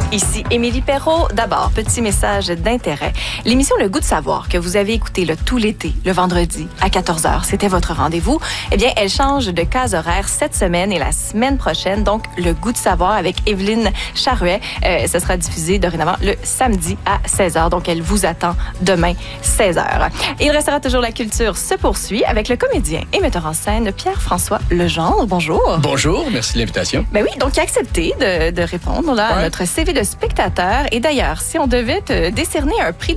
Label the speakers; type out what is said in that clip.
Speaker 1: Ici Émilie Perrault. D'abord, petit message d'intérêt. L'émission Le Goût de savoir que vous avez écouté tout l'été, le vendredi à 14h, c'était votre rendez-vous. Eh bien, elle change de case horaire cette semaine et la semaine prochaine. Donc, Le Goût de savoir avec Evelyne Charuet. Ce sera diffusé dorénavant le samedi à 16h. Donc, elle vous attend demain 16h. Et il restera toujours la culture se poursuit avec le comédien et metteur en scène Pierre-François Legendre. Bonjour.
Speaker 2: Bonjour, merci de l'invitation.
Speaker 1: Ben oui, donc il a accepté de répondre là, à notre CV de spectateur. Et d'ailleurs, si on devait te décerner un prix